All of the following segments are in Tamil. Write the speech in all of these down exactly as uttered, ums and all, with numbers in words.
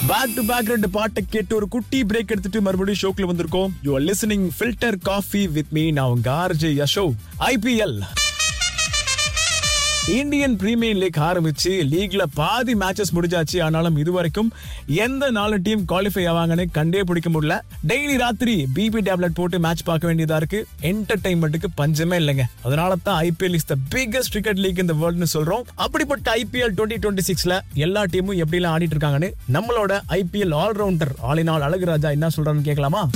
பேக் டு பேக் ரெண்டு பாட்டை கேட்டு ஒரு குட்டி பிரேக் எடுத்துட்டு மறுபடியும் ஷோக்குள்ள வந்திருக்கோம். You are listening filter coffee with me. நான் உங்க RJ Yasho. IPL Indian premier league ஆரம்பிச்சு லீக்ல பாதி மேட்சஸ் முடிஞ்சாச்சு. ஆனாலும் இதுவரைக்கும் எந்த நாலு டீம் குவாலிஃபை ஆவாங்கன்னு கண்டே பிடிக்க முடியல. டெய்லி ராத்திரி பிபி டேப்லெட் போட்டு மேட்ச் பார்க்க வேண்டியதா இருக்கு. என்டர்டைன்மெண்ட்டுக்கு பஞ்சமே இல்லைங்க. அதனால தான் IPL is the biggest cricket league இந்த வேர்ல்ட்னு சொல்றோம். அப்படிப்பட்ட ஐபிஎல் டுவெண்ட்டி டுவெண்ட்டி சிக்ஸ்ல எல்லா டீமும் எப்படி எல்லாம் ஆடிட்டு இருக்காங்கன்னு நம்மளோட ஐபிஎல் ஆல்ரவுண்டர் ஆலினால் அழகுராஜா என்ன சொல்றான்னு கேட்கலாமா?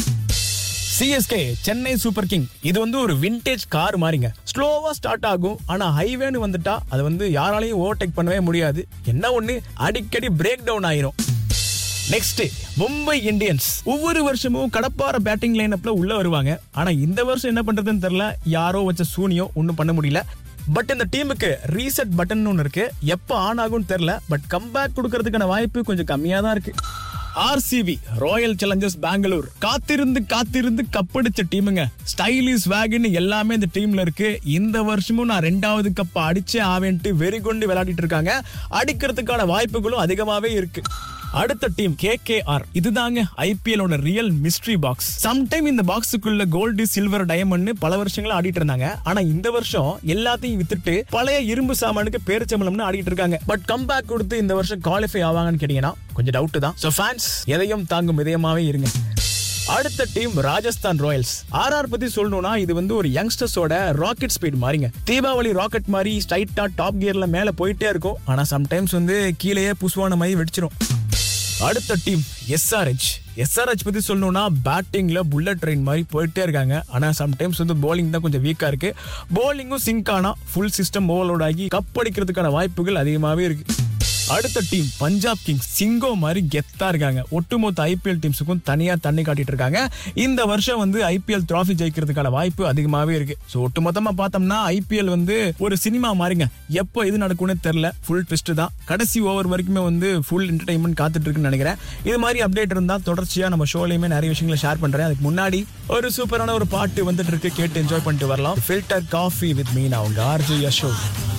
சிஎஸ்கே சென்னை சூப்பர் கிங் இது வந்து ஒரு விண்டேஜ் கார் மாதிரிங்க. ஸ்லோவா ஸ்டார்ட் ஆகும், ஆனா ஹைவேன்னு வந்துட்டா அது வந்து யாராலையும் ஓவர்டேக் பண்ணவே முடியாது. என்ன ஒண்ணு, அடிக்கடி பிரேக் டவுன் ஆயிரும். நெக்ஸ்ட் மும்பை இந்தியன்ஸ் ஒவ்வொரு வருஷமும் கடப்பார பேட்டிங் லைனப்ல உள்ள வருவாங்க. ஆனா இந்த வருஷம் என்ன பண்றதுன்னு தெரியல. யாரோ வச்ச சூனியம் ஒன்னும் பண்ண முடியல. பட் இந்த டீமுக்கு ரீசெட் பட்டன் ஒன்னு இருக்கு. எப்ப ஆன் ஆகும்னு தெரியல. பட் கம்பேக் கொடுக்கறதுக்கான வாய்ப்பு கொஞ்சம் கம்மியா தான் இருக்கு. ஆர்சிபி ராயல் சேலஞ்சர்ஸ் பெங்களூர் காத்திருந்து காத்திருந்து கப்படிச்ச டீமுங்க. ஸ்டைலிஷ் வேகன் எல்லாமே இந்த டீம்ல இருக்கு. இந்த வருஷமும் நான் ரெண்டாவது கப் அடிச்சே ஆவேன்ட்டு வெறி கொண்டு விளையாடிட்டு இருக்காங்க. அடிக்கிறதுக்கான வாய்ப்புகளும் அதிகமாவே இருக்கு. அடுத்த டீம் கேகேஆர். இதுதாங்க ஐபிஎல் ஓட ரியல் மிஸ்ட்ரி பாக்ஸ். சம்டைம் இந்த பாக்ஸுக்குள்ள கோல்டு சில்வர் டயமண்ட் பல வருஷங்களா ஆடிட்டு இருந்தாங்க. ஆனா இந்த வருஷம் எல்லாத்தையும் வித்துட்டு பழைய இரும்பு சாமானுக்கு பேரிச்சம்பளம்னு ஆடிட்டு இருக்காங்க. பட் கம்பேக் கொடுத்து இந்த வருஷம் குவாலிஃபை ஆவாங்கன்னு கேட்டீங்கன்னா கொஞ்சம் டவுட் தான். சோ ஃபேன்ஸ் எதையும் தாங்கும் இதயமாவே இருங்க. அடுத்த டீம் ராஜஸ்தான் ராயல்ஸ். ஆர்ஆர் பத்தி சொல்லணும்னா இது வந்து ஒரு யங்ஸ்டர்ஸோட ராக்கெட் ஸ்பீட் மாதிரிங்க. தீபாவளி ராக்கெட் மாதிரி ஸ்ட்ரைட்டா டாப் கியர்ல மேல போயிட்டே இருக்கும். ஆனா சம்டைம்ஸ் வந்து கீழேயே புஷ்வான மாதிரி வெடிச்சிரும். அடுத்த டீம் எஸ்ஆர்எச். எஸ்ஆர்எச் பத்தி சொல்லணும்னா பேட்டிங்ல புல்லட் ட்ரெயின் மாதிரி போயிட்டே இருக்காங்க. ஆனா சம்டைம்ஸ் வந்து போலிங் தான் கொஞ்சம் வீக்கா இருக்கு. போலிங்கும் சிங்க் ஆனா ஃபுல் சிஸ்டம் ஓவர்லோட் ஆகி கப் அடிக்கிறதுக்கான வாய்ப்புகள் அதிகமாவே இருக்கு. அடுத்த டீம் பஞ்சாப் கிங்ஸ். சிங்கோ மாதிரி கெத்தா இருக்காங்க. ஒட்டுமொத்த ஐபிஎல் டீம்ஸுக்கும் தனியா தண்ணி காட்டிட்டு இருக்காங்க. இந்த வருஷம் வந்து ஐபிஎல் டிராஃபி ஜெயிக்கிறதுக்கான வாய்ப்பு அதிகமாவே இருக்கு. சோ ஒட்டுமொத்தமா பார்த்தோம்னா ஐபிஎல் வந்து ஒரு சினிமா மாதிரிங்க. எப்போ இது நடக்கும்னு தெரியல. ஃபுல் ட்விஸ்ட் தான். கடைசி ஓவர் வரைக்குமே வந்து ஃபுல் என்டர்டைன்மெண்ட் காத்துட்டு இருக்குன்னு நினைக்கிறேன். இது மாதிரி அப்டேட் இருந்தா தொடர்ச்சியா நம்ம ஷோலையுமே நிறைய விஷயங்களை ஷேர் பண்றேன். அதுக்கு முன்னாடி ஒரு சூப்பரான ஒரு பாட்டு வந்துட்டு இருக்கு. கேட்டு என்ஜாய் பண்ணிட்டு வரலாம். Filter coffee with me. நான் உங்க ஆர்ஜே யஷோ.